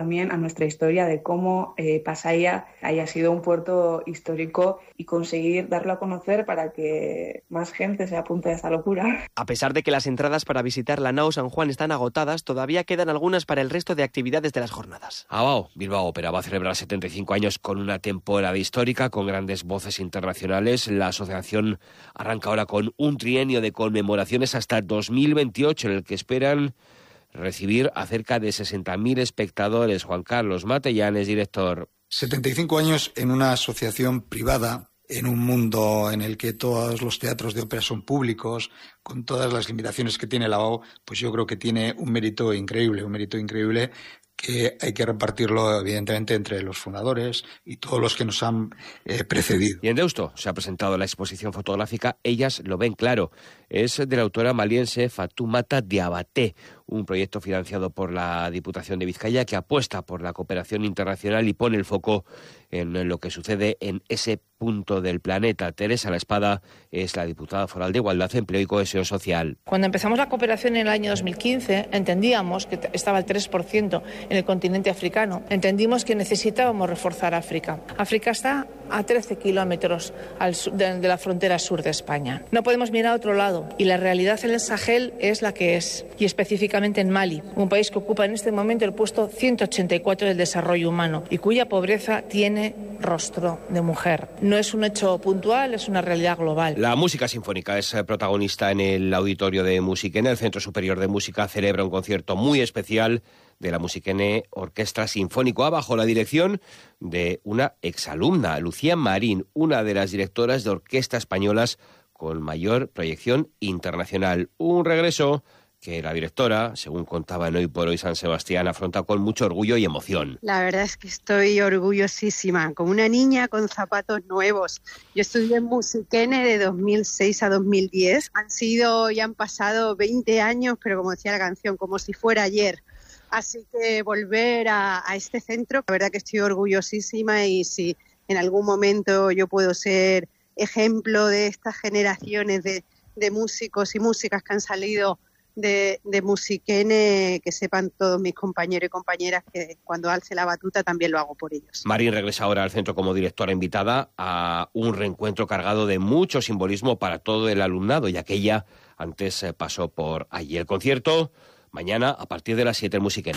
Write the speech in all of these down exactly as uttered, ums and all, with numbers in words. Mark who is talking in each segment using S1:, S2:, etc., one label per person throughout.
S1: también a nuestra historia de cómo eh, Pasaia haya sido un puerto histórico y conseguir darlo a conocer para que más gente se apunte a esta locura.
S2: A pesar de que las entradas para visitar la nao San Juan están agotadas, todavía quedan algunas para el resto de actividades de las jornadas.
S3: Abao, Bilbao Ópera va a celebrar setenta y cinco años con una temporada histórica, con grandes voces internacionales. La asociación arranca ahora con un trienio de conmemoraciones hasta dos mil veintiocho, en el que esperan recibir a cerca de sesenta mil espectadores. Juan Carlos Matellanes, director.
S4: setenta y cinco años en una asociación privada, en un mundo en el que todos los teatros de ópera son públicos, con todas las limitaciones que tiene la Abao, pues yo creo que tiene un mérito increíble, un mérito increíble que hay que repartirlo evidentemente entre los fundadores y todos los que nos han eh, precedido.
S3: Y en Deusto se ha presentado la exposición fotográfica Ellas lo ven claro. Es de la autora maliense Fatoumata Diabaté, un proyecto financiado por la Diputación de Vizcaya que apuesta por la cooperación internacional y pone el foco en lo que sucede en ese punto del planeta. Teresa La Espada es la diputada foral de Igualdad, Empleo y Cohesión Social.
S5: Cuando empezamos la cooperación en el año dos mil quince, entendíamos que estaba el tres por ciento en el continente africano. Entendimos que necesitábamos reforzar África. África está a trece kilómetros al sur, de, de la frontera sur de España. No podemos mirar a otro lado y la realidad en el Sahel es la que es, y específicamente en Mali, un país que ocupa en este momento el puesto ciento ochenta y cuatro del desarrollo humano y cuya pobreza tiene rostro de mujer. No es un hecho puntual, es una realidad global.
S3: La música sinfónica es protagonista en el auditorio de Musiquene. El Centro Superior de Música celebra un concierto muy especial de la Musiquene Orquestra Sinfónico A bajo la dirección de una exalumna, Lucía Marín, una de las directoras de orquesta españolas con mayor proyección internacional. Un regreso que la directora, según contaba en Hoy por Hoy San Sebastián, afronta con mucho orgullo y emoción.
S6: La verdad es que estoy orgullosísima, como una niña con zapatos nuevos. Yo estudié en Musiquene de dos mil seis a dos mil diez. Han sido y han pasado veinte años, pero como decía la canción, como si fuera ayer. Así que volver a, a este centro, la verdad que estoy orgullosísima y si en algún momento yo puedo ser ejemplo de estas generaciones de, de músicos y músicas que han salido de, de Musiquene, que sepan todos mis compañeros y compañeras que cuando alce la batuta también lo hago por ellos.
S3: Marín regresa ahora al centro como directora invitada a un reencuentro cargado de mucho simbolismo para todo el alumnado, ya que ella antes pasó por allí. El concierto mañana a partir de las siete en Musiquene.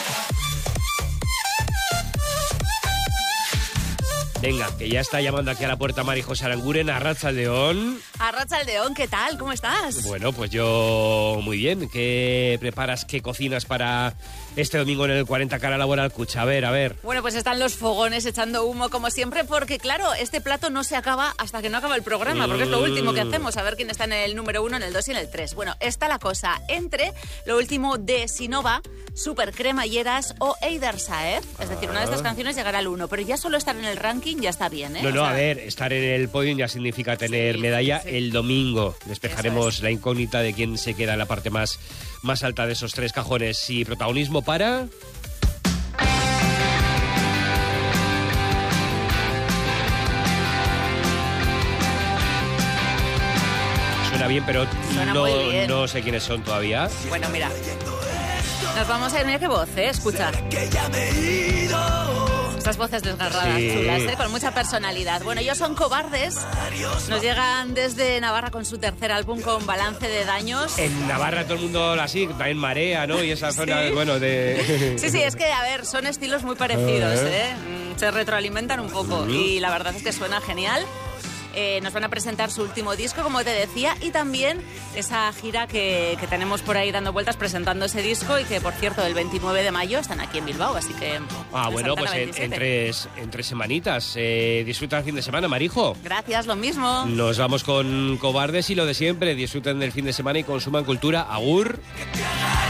S3: Venga, que ya está llamando aquí a la puerta Mari José Aranguren, Arratsaldeon.
S7: Arratsaldeon, ¿qué tal? ¿Cómo estás?
S3: Bueno, pues yo muy bien. ¿Qué preparas, qué cocinas para este domingo en el cuarenta Cara Laboral Cucha? A ver, a ver.
S7: Bueno, pues están los fogones echando humo como siempre, porque claro, este plato no se acaba hasta que no acaba el programa, porque es lo último que hacemos, a ver quién está en el número uno, en el dos y en el tres. Bueno, está la cosa entre lo último de Sinova, Super Cremalleras o Eider Saez. Es decir, una de estas canciones llegará al uno, pero ya solo estar en el ranking ya está bien, ¿eh?
S3: No, no,
S7: o sea,
S3: a ver, estar en el podium ya significa tener
S7: sí,
S3: medalla.
S7: sí, sí.
S3: El domingo despejaremos
S7: es.
S3: la incógnita de quién se queda en la parte más, más alta de esos tres cajones. Y protagonismo para... Suena bien, pero
S7: Suena
S3: no,
S7: muy bien.
S3: no sé quiénes son todavía.
S7: Bueno, mira, nos vamos a ir, mira qué voz, ¿eh? Escucha. Estas voces desgarradas,
S3: Sí.
S7: chulas, ¿eh? Con mucha personalidad. Bueno, ellos son Cobardes. Nos llegan desde Navarra con su tercer álbum con Balance de Daños.
S3: En Navarra todo el mundo habla así, también Marea, ¿no? Y esa zona,
S7: Sí.
S3: bueno, de...
S7: Sí, sí, es que, a ver, son estilos muy parecidos, ¿eh? Mm, Se retroalimentan un poco y la verdad es que suena genial. Eh, nos van a presentar su último disco, como te decía, y también esa gira que, que tenemos por ahí dando vueltas presentando ese disco y que, por cierto, el veintinueve de mayo están aquí en Bilbao, así que...
S3: Ah, bueno, pues en, en, tres, en tres semanitas. Eh, disfruta el fin de semana, Marijo.
S7: Gracias, lo mismo.
S3: Nos vamos con Cobardes y lo de siempre. Disfruten del fin de semana y consuman cultura. Agur.